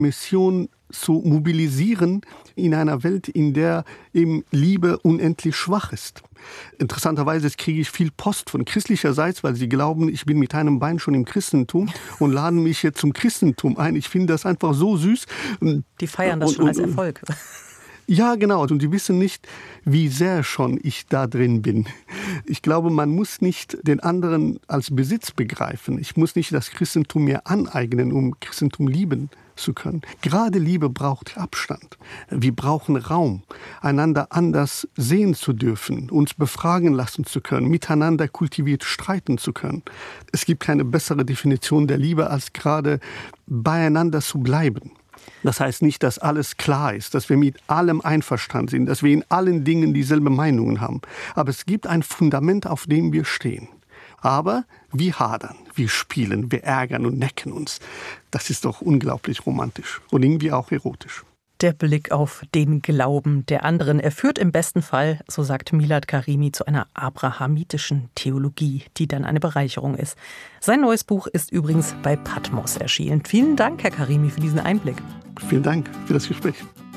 Mission zu mobilisieren in einer Welt, in der eben Liebe unendlich schwach ist. Interessanterweise kriege ich viel Post von christlicherseits, weil sie glauben, ich bin mit einem Bein schon im Christentum und laden mich jetzt zum Christentum ein. Ich finde das einfach so süß. Die feiern das schon als Erfolg. Ja, genau. Und die wissen nicht, wie sehr schon ich da drin bin. Ich glaube, man muss nicht den anderen als Besitz begreifen. Ich muss nicht das Christentum mir aneignen, um Christentum lieben zu können. Gerade Liebe braucht Abstand. Wir brauchen Raum, einander anders sehen zu dürfen, uns befragen lassen zu können, miteinander kultiviert streiten zu können. Es gibt keine bessere Definition der Liebe, als gerade beieinander zu bleiben. Das heißt nicht, dass alles klar ist, dass wir mit allem einverstanden sind, dass wir in allen Dingen dieselbe Meinungen haben. Aber es gibt ein Fundament, auf dem wir stehen. Aber wir hadern, wir spielen, wir ärgern und necken uns. Das ist doch unglaublich romantisch und irgendwie auch erotisch. Der Blick auf den Glauben der anderen. Er führt im besten Fall, so sagt Milad Karimi, zu einer abrahamitischen Theologie, die dann eine Bereicherung ist. Sein neues Buch ist übrigens bei Patmos erschienen. Vielen Dank, Herr Karimi, für diesen Einblick. Vielen Dank für das Gespräch.